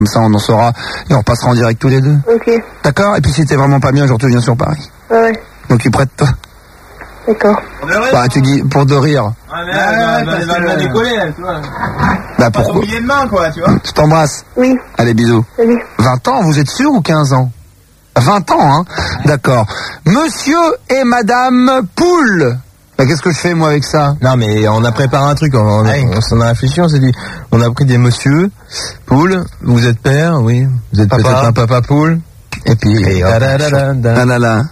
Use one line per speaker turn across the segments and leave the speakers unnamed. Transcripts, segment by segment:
Comme ça, on en saura et on repassera en direct tous les deux.
Ok.
D'accord? Et puis si t'es vraiment pas bien, genre tu viens sur Paris.
Ouais.
Donc tu prêtes toi.
D'accord.
Bah tu dis pour de rire.
Ah mais elle va décoller, elle, tu vois.
Bah pourquoi?
Oublier de main, quoi, tu vois.
Je t'embrasse.
Oui.
Allez, bisous.
Salut.
20 ans, vous êtes sûr ou 15 ans? 20 ans, hein? D'accord. Monsieur et Madame Poule. Bah, qu'est-ce que je fais, moi, avec ça?
Non, mais on a préparé un truc, on s'en a réfléchi, on s'est dit, on a pris des monsieur, Poule, vous êtes père, oui, vous êtes
Papa.
peut-être un papa Poule, et puis,
Ah là là.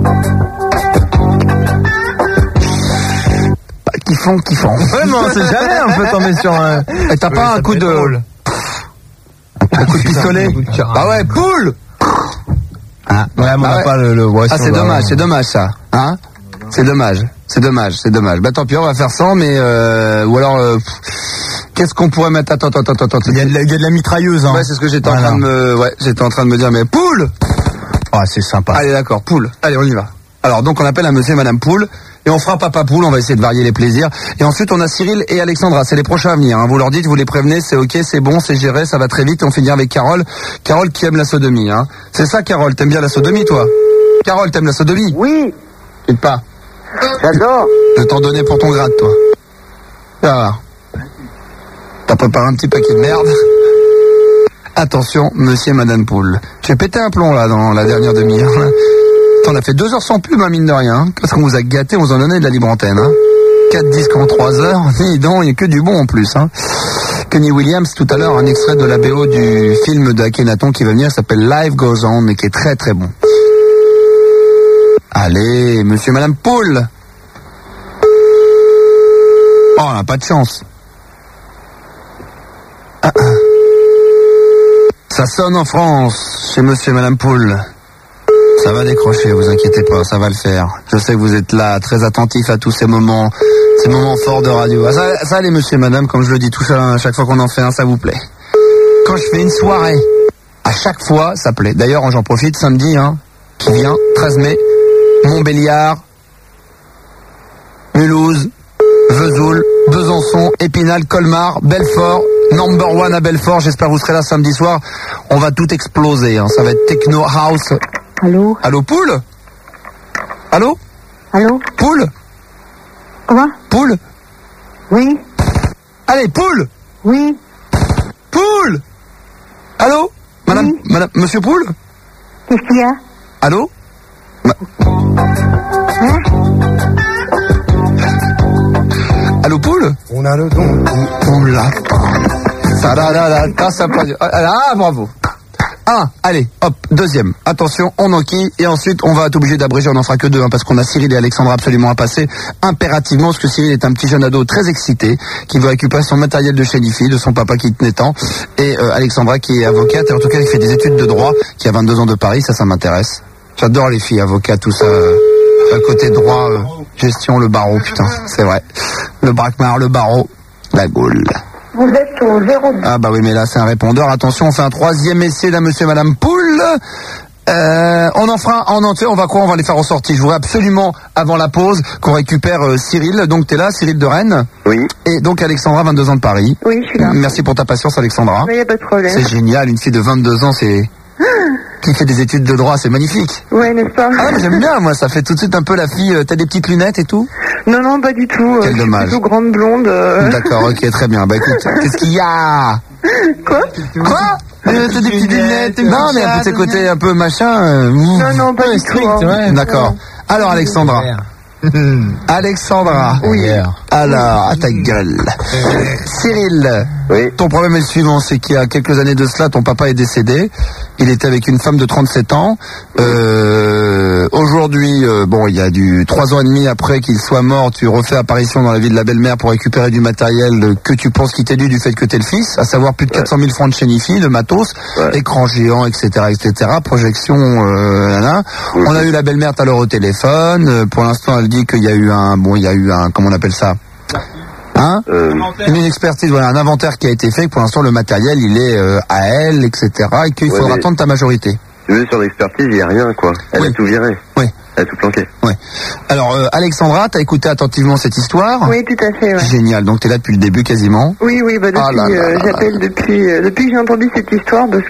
Bah, kiffant.
Vraiment, on sait jamais, on peut tomber sur un...
Et t'as pas un coup de... Un coup de pistolet? Bah ouais, Poule! Ah,
Ouais, mais on n'a pas le
ah, c'est dommage, ça. Hein? C'est dommage. Bah tant pis, on va faire ça, mais ou alors qu'est-ce qu'on pourrait mettre? Attends.
Il y a de la mitrailleuse, hein.
Ouais, c'est ce que j'étais en train de me dire, mais Poule!
Ah, c'est sympa.
Allez, d'accord, Poule. Allez, on y va. Alors donc on appelle un monsieur et madame Poule et on fera papa Poule, on va essayer de varier les plaisirs. Et ensuite on a Cyril et Alexandra, c'est les prochains à venir, hein. Vous leur dites, vous les prévenez, c'est ok, c'est bon, c'est géré, ça va très vite. Et on finira avec Carole qui aime la sodomie, hein. C'est ça, Carole, t'aimes bien la sodomie, toi? Carole, t'aimes la sodomie?
Oui,
Quitte pas.
j'adore.
Je vais t'en donner pour ton grade, toi. Ah. T'as préparé un petit paquet de merde. Attention, monsieur et madame Poule. J'ai pété un plomb, là, dans la dernière demi-heure. On a fait 2 heures sans pub, hein, mine de rien. Hein, parce qu'on vous a gâté, on vous en donnait de la libre antenne. Hein. 4 disques en 3 heures. Dis donc, il n'y a que du bon en plus. Hein. Kenny Williams, tout à l'heure, un extrait de la BO du film de Akhenaton qui va venir, s'appelle Life Goes On, mais qui est très très bon. Allez, monsieur et madame Poule. Oh, on n'a pas de chance. Ça sonne en France, chez monsieur et madame Poule. Ça va décrocher, vous inquiétez pas, ça va le faire. Je sais que vous êtes là, très attentifs à tous ces moments forts de radio. Ah, ça allez, monsieur et madame, comme je le dis à chaque fois qu'on en fait un, ça vous plaît. Quand je fais une soirée, à chaque fois, ça plaît. D'ailleurs, j'en profite, samedi, hein, qui vient, 13 mai, Montbéliard, Mulhouse, Vesoul, Besançon, Épinal, Colmar, Belfort, number one à Belfort. J'espère que vous serez là samedi soir. On va tout exploser, hein. Ça va être techno house.
Allô?
Allô, Poule? Allô?
Allô?
Poule?
Quoi?
Poule?
Oui?
Allez, Poule!
Oui?
Poule! Allô? Madame,
Oui.
madame, monsieur Poule?
Qu'est-ce qu'il y a?
Allô?
Hein?
Allô, Poule?
On a le don.
Poule. Ah, bravo. Allez, hop, deuxième. Attention, on enquille et ensuite on va être obligé d'abréger, on n'en fera que 2 hein, parce qu'on a Cyril et Alexandra absolument à passer impérativement parce que Cyril est un petit jeune ado très excité qui veut récupérer son matériel de chez Nifi, de son papa qui tenait tant, et Alexandra qui est avocate et en tout cas qui fait des études de droit, qui a 22 ans de Paris, ça m'intéresse. J'adore les filles avocates, tout ça, le côté droit, gestion, le barreau, putain, c'est vrai. Le braquemar, le barreau, la Gaule.
Vous êtes au 02.
Ah bah oui, mais là c'est un répondeur. Attention, on fait un 3e essai d'un monsieur et madame Poule. On en fera en entier. On va quoi? On va les faire en sortie. Je voudrais absolument, avant la pause, qu'on récupère Cyril. Donc t'es là, Cyril de Rennes.
Oui.
Et donc Alexandra, 22 ans de Paris.
Oui, je suis là.
Merci pour ta patience, Alexandra.
Il n'y a pas de problème.
C'est génial, une fille de 22 ans, c'est... qui fait des études de droit, c'est magnifique.
Ouais, n'est-ce pas?
Ah, mais j'aime bien, moi, ça fait tout de suite un peu la fille... T'as des petites lunettes et tout?
Non, pas du tout.
Quel
je suis
dommage.
plutôt grande blonde.
D'accord, ok, très bien. Bah écoute, qu'est-ce qu'il y a?
Quoi?
T'as des petites lunettes? Non, mais un petit côté un peu machin...
Non, pas du tout. Hein.
D'accord. Alors, Alexandra. Alexandra.
Oui.
Alors, à ta gueule. Cyril.
Oui.
Ton problème est le suivant, c'est qu'il y a quelques années de cela, ton papa est décédé. Il était avec une femme de 37 ans. Aujourd'hui, bon, il y a 3 ans et demi après qu'il soit mort, tu refais apparition dans la vie de la belle-mère pour récupérer du matériel que tu penses qui t'est dû du fait que t'es le fils, à savoir plus de 400 000 francs de chez Nifi, de matos, écran géant, etc., projection, On a eu la belle-mère tout à l'heure au téléphone. Pour l'instant, elle dit qu'il y a eu comment on appelle ça? Hein? Une expertise, voilà, un inventaire qui a été fait. Pour l'instant, le matériel, il est à elle, etc. Et qu'il faudra attendre ta majorité.
Tu veux, sur l'expertise, il n'y a rien, quoi. Elle a tout viré.
Oui.
Elle a tout planqué.
Ouais. Alors, Alexandra, t'as écouté attentivement cette histoire?
Oui, tout à fait, ouais.
Génial, donc t'es là depuis le début quasiment.
Oui, bah depuis, j'appelle depuis que j'ai entendu cette histoire, parce